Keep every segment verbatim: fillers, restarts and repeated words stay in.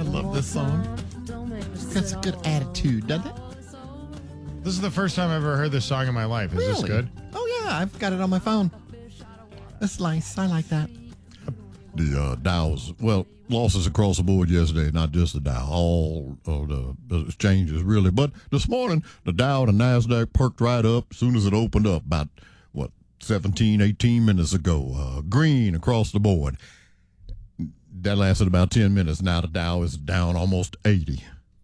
love this song. It's a good attitude, doesn't it? This is the first time I've ever heard this song in my life. Is Really? this good? Oh, yeah. I've got it on my phone. That's nice. I like that. The uh, Dow's, well, losses across the board yesterday, not just the Dow, all of the, the exchanges really. But this morning, the Dow and the NASDAQ perked right up as soon as it opened up about, what, seventeen, eighteen minutes ago. Uh, green across the board. That lasted about ten minutes. Now the Dow is down almost eighty.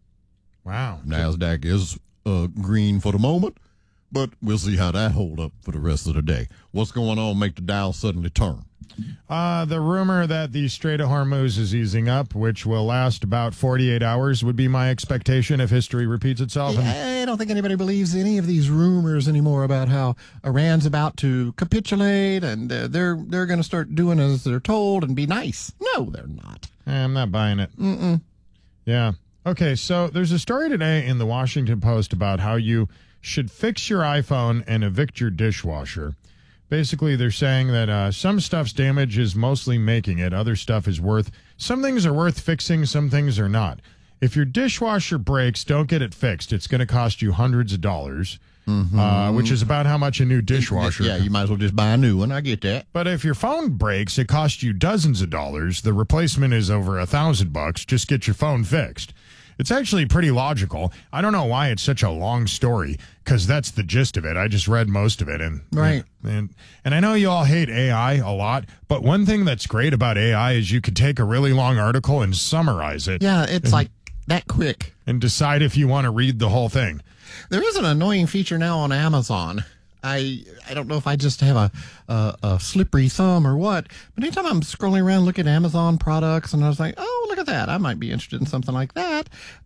Wow. NASDAQ is uh, green for the moment, but we'll see how that hold up for the rest of the day. What's going on make the Dow suddenly turn? Uh, the rumor that the Strait of Hormuz is easing up, which will last about forty-eight hours, would be my expectation if history repeats itself. And I don't think anybody believes any of these rumors anymore about how Iran's about to capitulate and uh, they're they're going to start doing as they're told and be nice. No, they're not. I'm not buying it. Mm-mm. Yeah. Okay, so there's a story today in the Washington Post about how you should fix your iPhone and evict your dishwasher. Basically, they're saying that uh, some stuff's damage is mostly making it. Other stuff is worth, some things are worth fixing, some things are not. If your dishwasher breaks, don't get it fixed. It's going to cost you hundreds of dollars, Mm-hmm. uh, which is about how much a new dishwasher. Yeah, you might as well just buy a new one. I get that. But if your phone breaks, it costs you dozens of dollars. The replacement is over a thousand bucks. Just get your phone fixed. It's actually pretty logical. I don't know why it's such a long story, because that's the gist of it. I just read most of it. And, Right. And, and I know you all hate A I a lot, but one thing that's great about A I is you could take a really long article and summarize it. Yeah, it's like that quick. And decide if you want to read the whole thing. There is an annoying feature now on Amazon. I I don't know if I just have a, a a slippery thumb or what, but anytime I'm scrolling around looking at Amazon products and I was like, oh, look at that, I might be interested in something like that,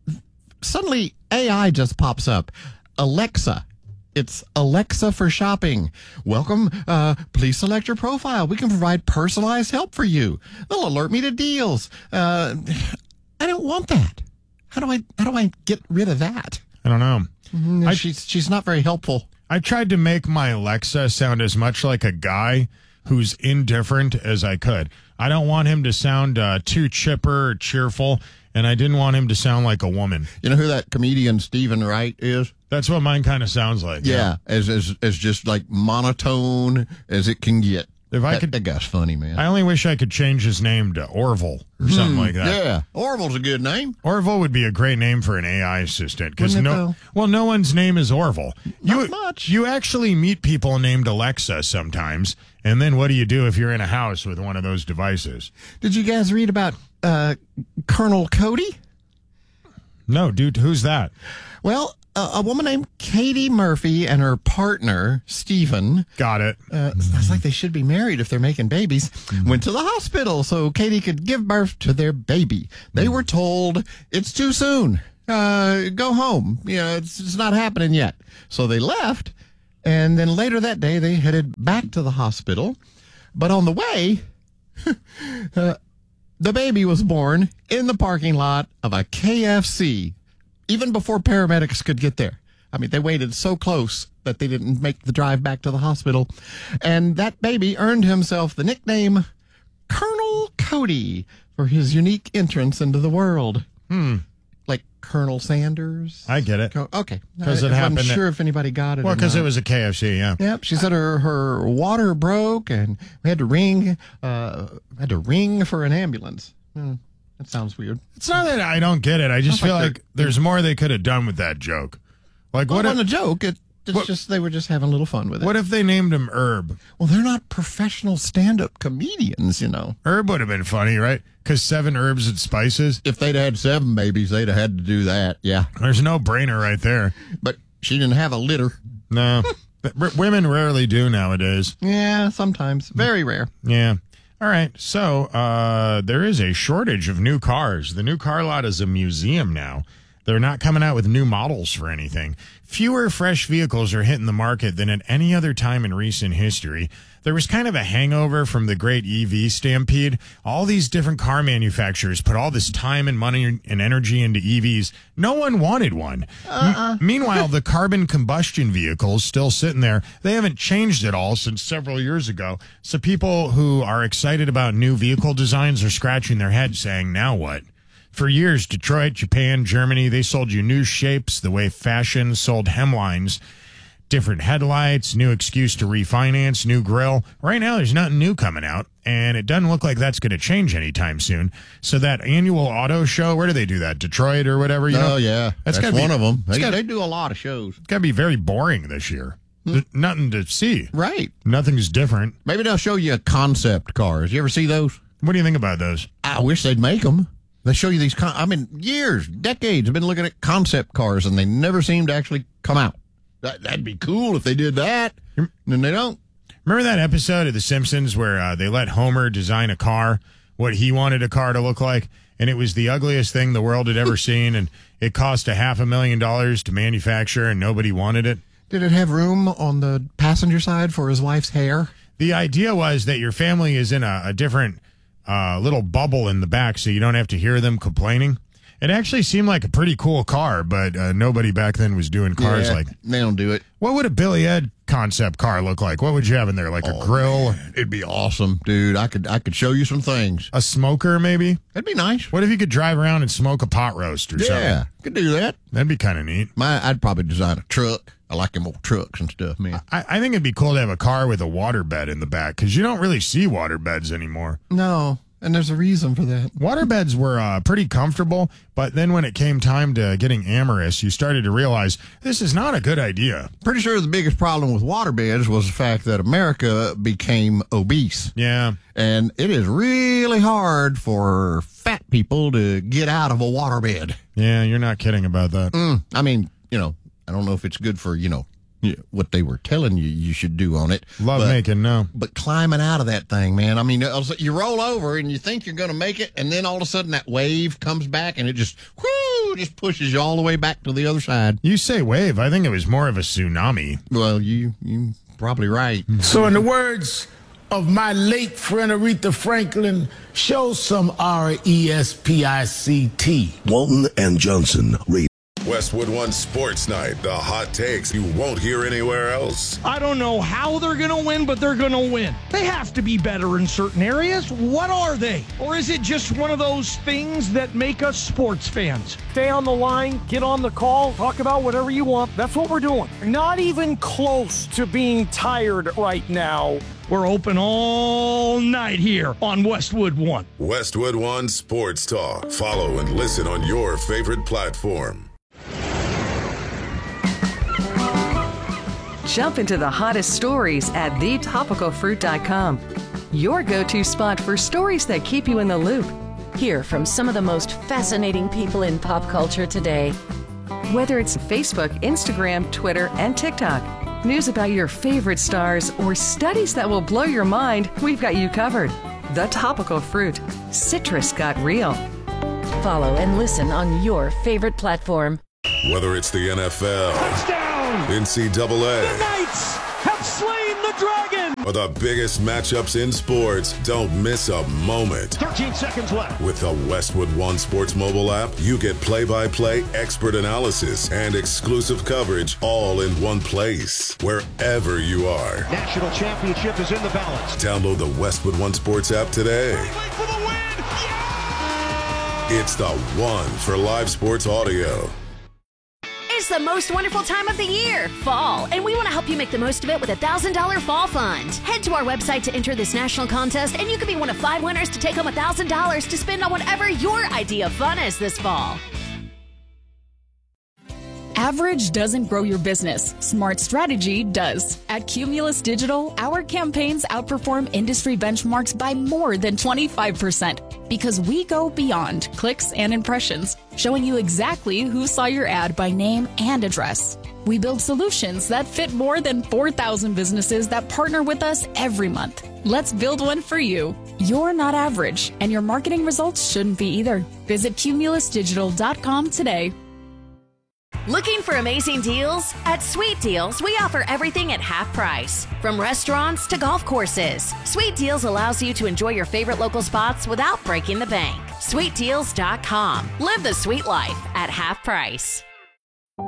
suddenly A I just pops up. Alexa. It's Alexa for shopping. Welcome. Uh, please select your profile. We can provide personalized help for you. They'll alert me to deals. Uh, I don't want that. How do I how do I get rid of that? I don't know. Mm, I- she's she's not very helpful. I tried to make my Alexa sound as much like a guy who's indifferent as I could. I don't want him to sound uh, too chipper or cheerful, and I didn't want him to sound like a woman. You know who that comedian Stephen Wright is? That's what mine kind of sounds like. Yeah, as as as just like monotone as it can get. If I that, could, that guy's funny, man. I only wish I could change his name to Orville or something like that. Yeah, Orville's a good name. Orville would be a great name for an A I assistant because Wouldn't it, no, though? well, no one's name is Orville. Not you, much. You actually meet people named Alexa sometimes, and then what do you do if you're in a house with one of those devices? Did you guys read about uh, Colonel Cody? No, dude, who's that? Well, uh, a woman named Katie Murphy and her partner, Stephen, Got it. uh, it's like they should be married if they're making babies, went to the hospital so Katie could give birth to their baby. They were told, it's too soon. Uh, go home. You know, it's, it's not happening yet. So they left, and then later that day, they headed back to the hospital. But on the way, uh, the baby was born in the parking lot of a K F C, even before paramedics could get there. I mean, they waited so close that they didn't make the drive back to the hospital. And that baby earned himself the nickname Colonel Cody for his unique entrance into the world. Hmm. Like Colonel Sanders. I get it. Co- Okay. 'Cause it I- happened I'm at- sure if anybody got it. Well, or because not. it was a K F C, yeah. Yep, she said her, her water broke and we had to ring uh had to ring for an ambulance. Hmm, that sounds weird. It's not that I don't get it. I just Sounds feel like like there's more they could have done with that joke. Like, Well, what it if, wasn't a joke. It, it's what- just they were just having a little fun with it. what if they named him Herb? Well, they're not professional stand-up comedians, you know. Herb would have been funny, right? Because seven herbs and spices. If they'd had seven babies, they'd have had to do that. Yeah, There's no brainer right there. but she didn't have a litter. No. But r- women rarely do nowadays. Yeah, sometimes. Very rare. Yeah. All right. So uh, there is a shortage of new cars. The new car lot is a museum now. They're not coming out with new models for anything. Fewer fresh vehicles are hitting the market than at any other time in recent history. There was kind of a hangover from the great E V stampede. All these different car manufacturers put all this time and money and energy into E Vs. No one wanted one. Uh-uh. M- meanwhile, the carbon combustion vehicles still sitting there. They haven't changed at all since several years ago. So people who are excited about new vehicle designs are scratching their heads saying, now what? For years, Detroit, Japan, Germany, they sold you new shapes the way fashion sold hemlines. Different headlights, new excuse to refinance, new grill. Right now, there's nothing new coming out, and it doesn't look like that's going to change anytime soon. So that annual auto show, where do they do that? Detroit or whatever? You Oh, know? yeah. That's That's, gotta be- one of them. They, gotta- they do a lot of shows. It's got to be very boring this year. There's nothing to see. Right. Nothing's different. Maybe they'll show you concept cars. You ever see those? What do you think about those? I wish they'd make them. They show you these, con- I mean, years, decades, I've been looking at concept cars, and they never seem to actually come out. That, that'd be cool if they did that. And then they don't. Remember that episode of The Simpsons where uh, they let Homer design a car, what he wanted a car to look like, and it was the ugliest thing the world had ever seen, and it cost a half a million dollars to manufacture, and nobody wanted it? Did it have room on the passenger side for his wife's hair? The idea was that your family is in a, a different uh, little bubble in the back, so you don't have to hear them complaining. It actually seemed like a pretty cool car, but uh, nobody back then was doing cars Yeah, like. they don't do it. What would a Billy Ed concept car look like? What would you have in there? Like a Oh, grill, man, it'd be awesome, dude. I could I could show you some things. a smoker, maybe? That'd be nice. What if you could drive around and smoke a pot roast or something? Yeah, could do that. That'd be kind of neat. My, I'd probably design a truck. I like them old trucks and stuff, man. I, I think it'd be cool to have a car with a waterbed in the back because you don't really see waterbeds anymore. No, and there's a reason for that. Waterbeds were uh, pretty comfortable, but then when it came time to getting amorous, you started to realize this is not a good idea. Pretty sure the biggest problem with waterbeds was the fact that America became obese. Yeah. And it is really hard for fat people to get out of a waterbed. Yeah, you're not kidding about that. Mm, I mean, you know, I don't know if it's good for, you know, y- what they were telling you you should do on it. Love but, making, no. But climbing out of that thing, man. I mean, you roll over and you think you're going to make it, and then all of a sudden that wave comes back and it just, whoo, just pushes you all the way back to the other side. You say wave. I think it was more of a tsunami. Well, you you probably right. So, in the words of my late friend Aretha Franklin, show some R E S P I C T. Walton and Johnson Radio. Westwood One Sports Night, the hot takes you won't hear anywhere else. I don't know how they're going to win, but they're going to win. They have to be better in certain areas. What are they? Or is it just one of those things that make us sports fans? Stay on the line, get on the call, talk about whatever you want. That's what we're doing. Not even close to being tired right now. We're open all night here on Westwood One. Westwood One Sports Talk. Follow and listen on your favorite platform. Jump into the hottest stories at the topical fruit dot com. Your go-to spot for stories that keep you in the loop. Hear from some of the most fascinating people in pop culture today. Whether it's Facebook, Instagram, Twitter, and TikTok, news about your favorite stars, or studies that will blow your mind, we've got you covered. The Topical Fruit. Citrus got real. Follow and listen on your favorite platform. Whether it's the N F L, Touchdown! N C double A, The Knights have slain the dragon! or the biggest matchups in sports, don't miss a moment. thirteen seconds left. With the Westwood One Sports mobile app, you get play-by-play expert analysis and exclusive coverage all in one place, wherever you are. National championship is in the balance. Download the Westwood One Sports app today. For the win! It's the one for live sports audio. It's the most wonderful time of the year, fall, and we want to help you make the most of it with a one thousand dollars Fall Fund. Head to our website to enter this national contest, and you could be one of five winners to take home one thousand dollars to spend on whatever your idea of fun is this fall. Average doesn't grow your business. Smart strategy does. At Cumulus Digital, our campaigns outperform industry benchmarks by more than twenty-five percent because we go beyond clicks and impressions, showing you exactly who saw your ad by name and address. We build solutions that fit more than four thousand businesses that partner with us every month. Let's build one for you. You're not average, and your marketing results shouldn't be either. Visit cumulus digital dot com today. Looking for amazing deals? At Sweet Deals, we offer everything at half price. From restaurants to golf courses, Sweet Deals allows you to enjoy your favorite local spots without breaking the bank. sweet deals dot com. Live the sweet life at half price.